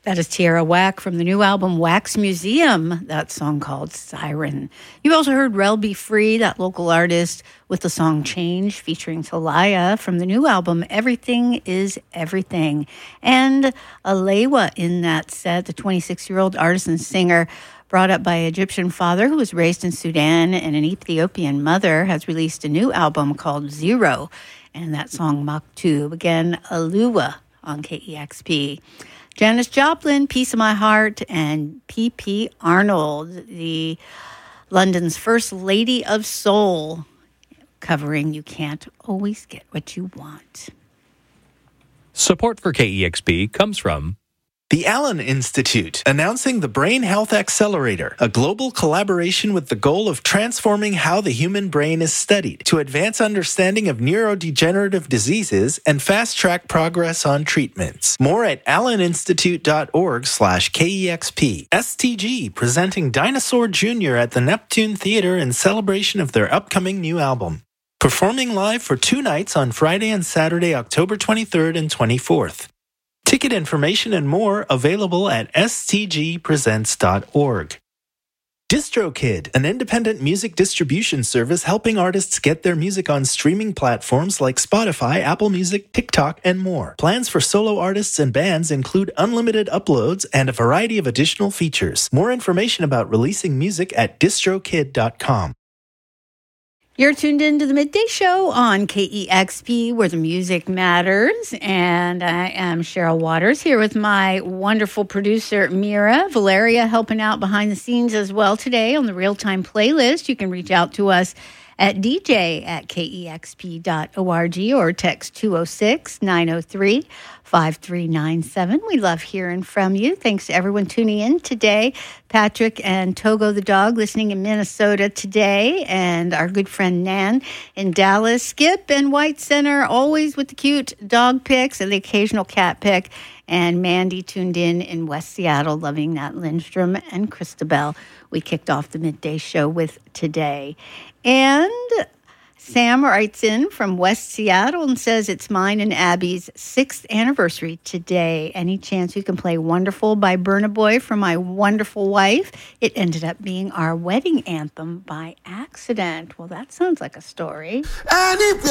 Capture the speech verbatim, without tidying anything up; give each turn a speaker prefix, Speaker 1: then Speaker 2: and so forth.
Speaker 1: That is Tierra Whack from the new album Wax Museum, that song called Siren. You also heard Rel Be Free, that local artist, with the song Change featuring Talaya from the new album Everything is Everything. And Alewa in that set, the twenty-six-year-old artist and singer brought up by an Egyptian father who was raised in Sudan and an Ethiopian mother, has released a new album called Zero, and that song Maktub. Again, Alewa on K E X P. Janis Joplin, Piece of My Heart, and P P Arnold, the London's first lady of soul, covering You Can't Always Get What You Want.
Speaker 2: Support for K E X P comes from
Speaker 3: the Allen Institute, announcing the Brain Health Accelerator, a global collaboration with the goal of transforming how the human brain is studied to advance understanding of neurodegenerative diseases and fast-track progress on treatments. More at alleninstitute.org slash KEXP. S T G presenting Dinosaur Junior at the Neptune Theater in celebration of their upcoming new album. Performing live for two nights on Friday and Saturday, October twenty-third and twenty-fourth. Ticket information and more available at s t g presents dot org. DistroKid, an independent music distribution service helping artists get their music on streaming platforms like Spotify, Apple Music, TikTok, and more. Plans for solo artists and bands include unlimited uploads and a variety of additional features. More information about releasing music at distro kid dot com.
Speaker 1: You're tuned into the Midday Show on K E X P, where the music matters. And I am Cheryl Waters here with my wonderful producer, Mira. Valeria helping out behind the scenes as well today on the real-time playlist. You can reach out to us at d j at k e x p dot org or text two oh six, nine oh three, five three nine seven. We love hearing from you. Thanks to everyone tuning in today. Patrick and Togo the dog listening in Minnesota today, and our good friend Nan in Dallas. Skip and White Center always with the cute dog pics and the occasional cat pic. And Mandy tuned in in West Seattle, loving that Lindstrom and Christabel we kicked off the Midday Show with today. And Sam writes in from West Seattle and says, it's mine and Abby's sixth anniversary today. Any chance you can play Wonderful by Burna Boy for my wonderful wife? It ended up being our wedding anthem by accident. Well, that sounds like a story.
Speaker 4: And if